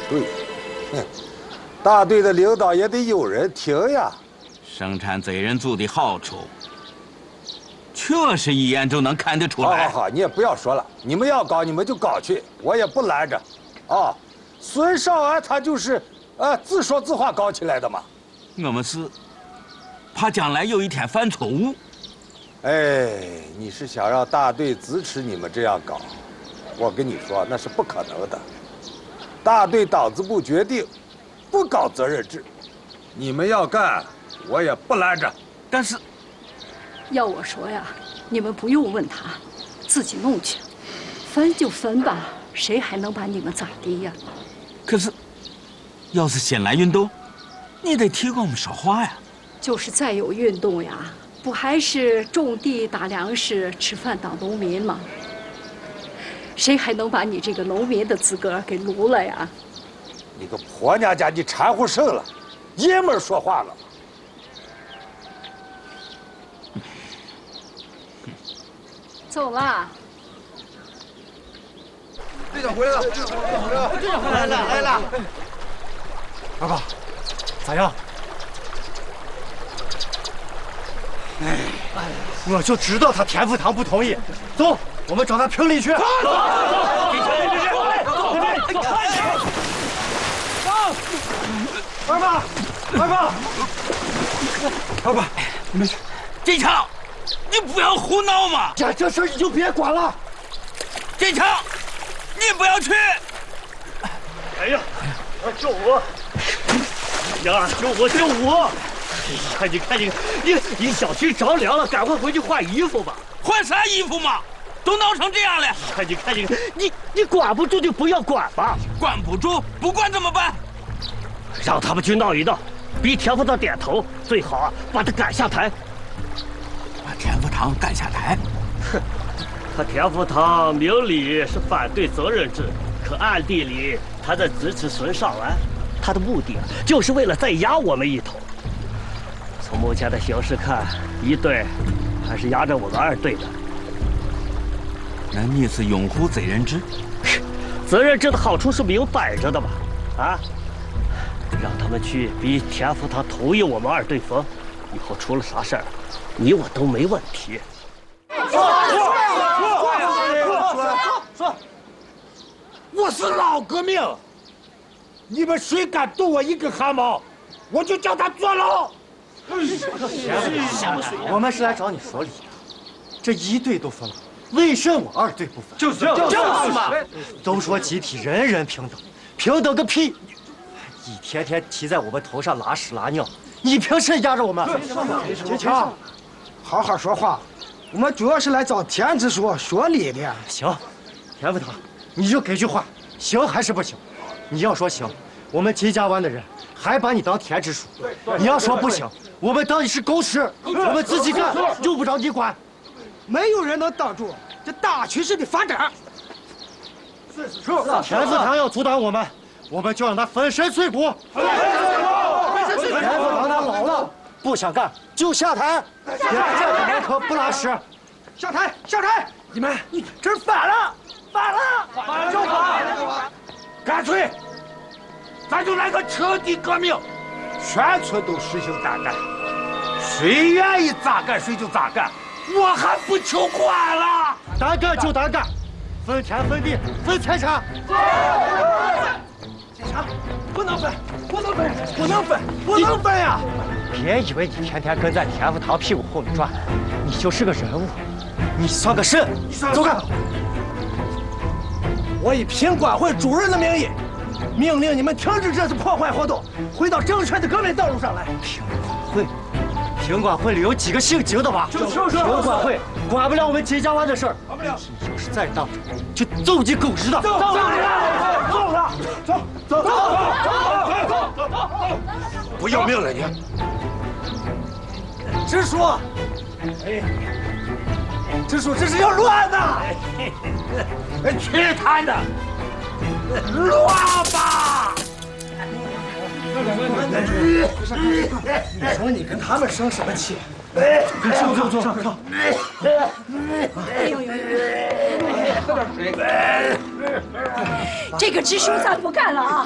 对，大队的领导也得有人听呀。 生产责任组的好处，确实一眼就能看得出来。 好，你也不要说了，你们要搞你们就搞去，我也不拦着。啊，孙少安他就是自说自话搞起来的嘛。 我们是怕将来有一天犯错误。 哎，你是想让大队支持你们这样搞？我跟你说，那是不可能的。大队党支部决定不搞责任制，你们要干，我也不拦着。 但是， 要我说呀，你们不用问他，自己弄去，分就分吧，谁还能把你们咋地呀？ 可是，要是先来运动，你得替我们说话呀。 就是再有运动呀，不还是种地打粮食、吃饭当农民吗？谁还能把你这个农民的资格给撸了呀？ 你个婆娘家，你掺和甚了，爷们儿说话了。 走了。 队长回来了，队长回来了，来了。 二爸，咋样？哎，我就知道他田福堂不同意。走，我们找他评理去。走，二爸，你没事。 金强，你不要胡闹嘛！ 这事你就别管了。 金强，你不要去！ 哎呀，救我！呀，救我！哎呀，你看你小区着凉了，赶快回去换衣服吧。 换啥衣服嘛？都闹成这样了！ 你看，你管不住就不要管吧。 管不住，不管怎么办？ 让他们去闹一闹，逼田福堂点头，最好啊把他赶下台。 把田福堂赶下台？ 哼，他田福堂明里是反对责任制，可暗地里他在支持孙少安，他的目的就是为了再压我们一头。从目前的形势看，一队还是压着我们二队的。 那你是拥护责任制？ 责任制的好处是明摆着的嘛，啊！让他们去逼田福堂同意我们二队分，以后出了啥事儿，你我都没问题。 说，我是老革命，你们谁敢动我一根汗毛，我就叫他坐牢。 我们是来找你说理的，这一队都分了，为什么二队不分？ 就是嘛！ 都说集体人人平等，平等个屁！一天天骑在我们头上拉屎拉尿，你凭谁压着我们？ 金强，好好说话，我们主要是来找田支书说理的。 行，田福堂，你就给句话，行还是不行？你要说行，我们金家湾的人还把你当田支书；你要说不行，我们当你是狗屎，我们自己干，用不着你管。 没有人能挡住这大趋势的发展。 田福堂要阻挡我们，我们就让他粉身碎骨。田福堂他老了，不想干就下台，别站着门口不拉屎。 下台！你们这反了！ 就反！干脆，咱就来个彻底革命，全村都实行单干，谁愿意咋干谁就咋干，我还不求管了。 单干就单干，分田分地分财产。 金强，不能分呀！ 别以为你天天跟在田福堂屁股后面转，你就是个人物，你算个甚？ 走开！我以品管会主任的名义，命令你们停止这次破坏活动，回到正确的革命道路上来。 品管会里有几个姓金的吧？品管会管不了我们金家湾的事儿。管不了。你要是再当着，就揍你狗日的！ 走！ 不要命了你！ 支书，支书这是要乱呐！ 去他的！乱吧！ 你说你跟他们生什么气？ 走。 哎呦，这个支书咱不干了啊！